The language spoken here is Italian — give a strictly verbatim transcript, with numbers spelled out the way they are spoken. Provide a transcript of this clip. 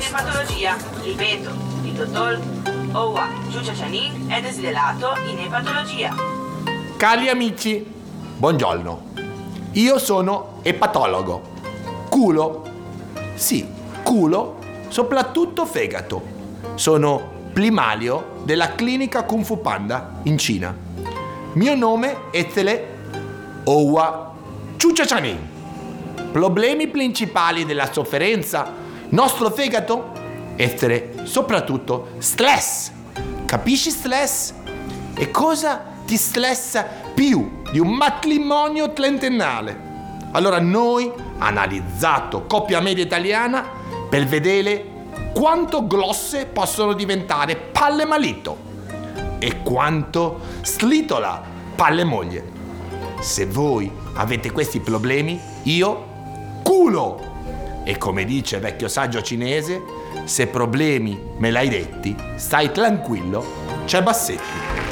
in epatologia. Ripeto, il dottor Owa Ciucciacianin è desiderato in epatologia. Cari amici, buongiorno. Io sono epatologo. Culo? Sì, culo, soprattutto fegato. Sono primario della clinica Kung Fu Panda in Cina. Mio nome è Tele Owa Ciucciacianin. Problemi principali della sofferenza nostro fegato? Essere soprattutto stress. Capisci stress? E cosa ti stressa più di un matrimonio trentennale? Allora noi analizzato coppia media italiana per vedere quanto grosse possono diventare palle marito e quanto slitola palle moglie. Se voi avete questi problemi, io culo. E come dice il vecchio saggio cinese, se problemi me l'hai detti, stai tranquillo, c'è Bassetti.